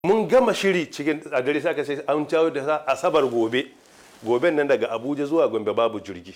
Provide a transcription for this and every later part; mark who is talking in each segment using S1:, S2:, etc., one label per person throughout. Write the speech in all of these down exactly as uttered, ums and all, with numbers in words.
S1: mun gama shiri cikin a dare sai aka ce an jawo da asabar gobe goben nan daga Abuja zuwa Gombe babu jirgi.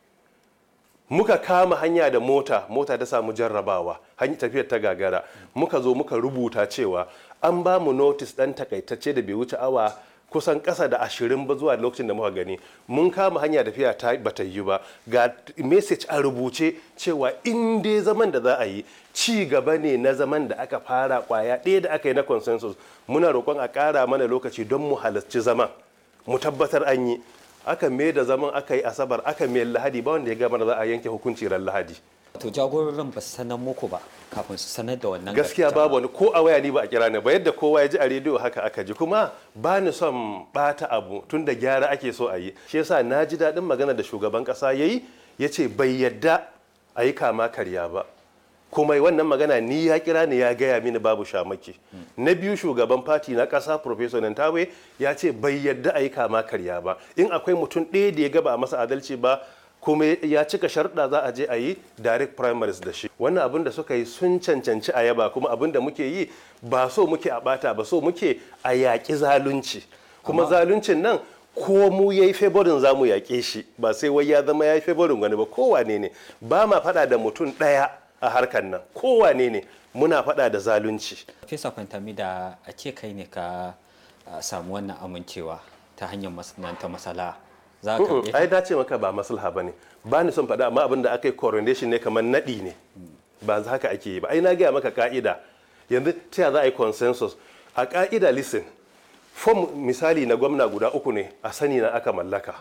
S1: Muka kama hanya da mota mota ta samu jarrabawa hanyar tafiyar ta gagara muka zo muka rubuta cewa an ba mu notice dan takaitacce da bai wuce awa kusan ƙasa da ashirin ba zuwa lokacin da muka gani mun kama hanya tafiya ta bata yi ba ga message a rubuce cewa in dai zaman da za a yi ci gaba ne na zaman da aka fara kwaya ɗaya da aka yi na consensus muna roƙon a ƙara mana lokaci don mu halarci zaman mu tabbatar an yi aka mai da zaman aka yi asabar aka mai lahadi ba wanda ya gama da za a yanke hukunci ran lahadi.
S2: To jagororin ba su sanar muku ba kafin su sanar da wannan
S1: gaskiya babu wani ko a waya ni ba a kira ni ba yadda kowa ya ji a rediyo haka aka ji kuma ba ni son bata abu tun da gyara ake so a yi shi yasa na ji daɗin magana da shugaban ƙasa ya yi ya ce bai yadda a yi kama karya ba kuma wannan magana ni ya kira ni ya gaya mini babu shamaki na biyu shugaban fati na ƙasa professor Nantawe ya ce bai yadda a yi kama karya ba in akwai mutum ɗaya da ya gaba a masa adalci ba kuma ya cika sharɗa za a je a yi direct primaries da shi wannan abin da suka yi sun cancanci a yaba kuma abin da muke yi ba so muke a bata ba so muke a yaƙi zalunci kuma zaluncin nan ko mu yayi favorin za mu yaƙe shi ba sai wai ya zama yayi favorin wani ba kowane ne ba ma faɗa da mutum ɗaya a harkar nan kowane ne muna faɗa da zalunci.
S2: Fesa Fantami da a ce kai ne ka samu wannan amincewa ta hanyar masana'anta masala za ka
S1: ai dace maka ba maslaha bane ba ni son faɗa amma abin da aka yi coronation ne kamar naɗi ne ba za haka ake yi ba ai na gaya maka ka'ida yanzu ta za a yi consensus a ka'ida listen form misali na gwamna guda uku ne a sani na aka mallaka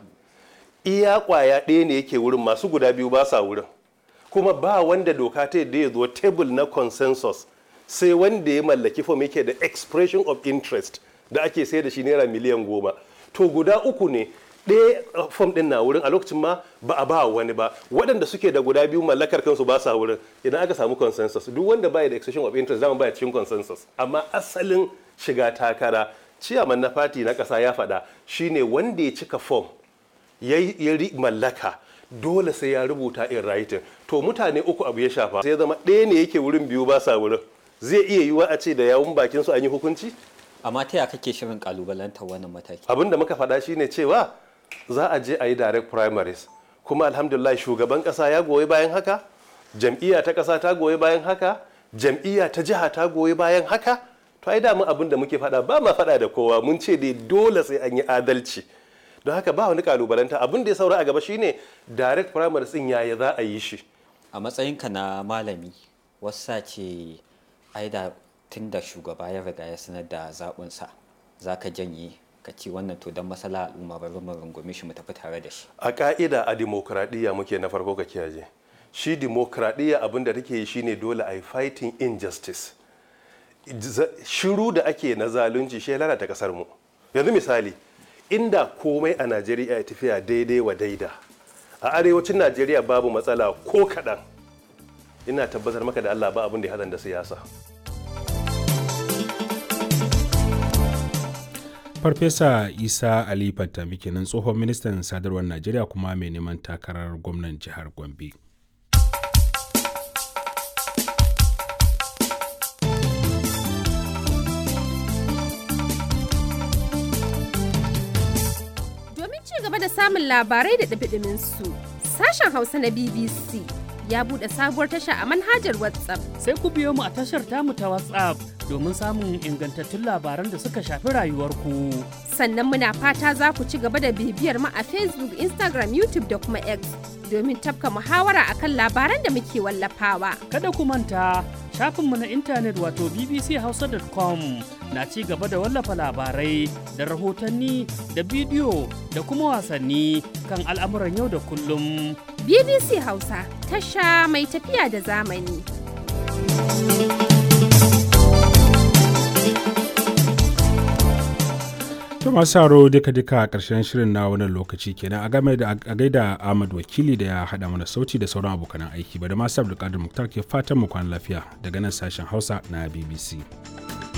S1: iya kwaya ɗaya ne yake wurin masu guda biyu ba sa wurin kuma ba wanda doka ta yadda ya zo table na consensus sai wanda ya mallaki form yake da expression of interest da ake sai da shi naira miliyan goma to guda uku ne ɗaya fom ɗin na wurin a lokacin ma ba a ba wani ba waɗanda suke da guda biyu mallakar kansu ba sa wurin idan aka samu consensus duk wanda baya da expression of interest zama baya cikin consensus amma asalin shiga takara ciyaman na fati na ƙasa ya faɗa shine wanda ya cika fom ya mallaka dole sai ya rubuta in writing to mutane uku abu ya shafa sai ya zama ɗaya ne yake wurin biyu ba sa wurin zai iya yiwa a ce da yawun bakin su an yi hukunci
S2: amma ta ya kake shirin kalubalantar wannan mataki
S1: abin da muka faɗa shine cewa za a je a yi direct primaries kuma alhamdulillah shugaban kasa ya goyi bayan haka jam'iyya ta kasa ta goyi bayan haka jam'iyya ta jiha ta goyi bayan haka to ai damu abin da muke faɗa ba ma faɗa da kowa mun ce dai dole sai an yi adalci don haka ba wani kalubalanta abin da ya saura a gaba shine direct primaries din yaya za a yi shi
S2: a matsayinka na malami wasa ce ai da tun da shugaba ya riga ya sanar da zaɓinsa za ka janye ka ci wannan to don masala al'umma bari mu rungume shi mu tafi tare da shi
S1: a ka'ida a dimokuraɗiyya muke na farko ka kiyaye shi dimokuraɗiyya abin da take yi shine dole a yi fighting injustice shiru da ake na zalunci shi ya lalata kasar mu yanzu misali inda komai a Najeriya ya tafiya daidai wa daida a arewacin Najeriya babu matsala ko kaɗan ina tabbatar maka da Allah ba abin da ya hadan da siyasa.
S3: Farfesa Isa Ali Fantami kenan tsohon ministan sadarwar Najeriya kuma mai neman takarar gwamnan jihar Gombe.
S4: Domin ci gaba da samun labarai da ɗumi su sashen Hausa na B B C ya buɗe sabuwar tasha a manhajar WhatsApp.
S5: Sai ku biyo mu a tashar tamu ta WhatsApp domin samun ingantattun labaran da suka shafi rayuwarku.
S4: Sannan muna fata za ku ci gaba da bibiyar mu a Facebook, Instagram, YouTube da kuma X domin tafka muhawara akan labaran da muke wallafawa.
S5: Kada ku manta shafinmu na intanet wato b b c hausa dot com na ci gaba da wallafa labarai da rahotanni da bidiyo da kuma wasanni kan al'amuran yau da kullum.
S4: B B C Hausa tasha mai tafiya da zamani.
S3: To masu saro duka-duka a ƙarshen shirin na wannan lokaci kenan a game da a gaida Ahmad Wakili da ya haɗa mana sauti da sauran abokan aiki ba da masu Abdulkadir Muktar ke fatan mu kwana lafiya daga nan sashen Hausa na B B C.